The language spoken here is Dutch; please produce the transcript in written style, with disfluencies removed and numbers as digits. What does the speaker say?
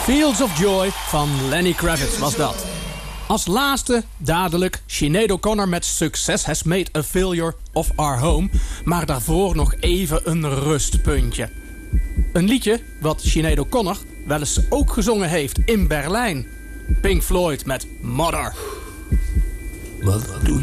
Fields of Joy van Lenny Kravitz was dat. Als laatste dadelijk Sinead O'Connor met Success Has Made a Failure of Our Home. Maar daarvoor nog even een rustpuntje. Een liedje wat Sinead O'Connor wel eens ook gezongen heeft in Berlijn. Pink Floyd met Mother. Wat doe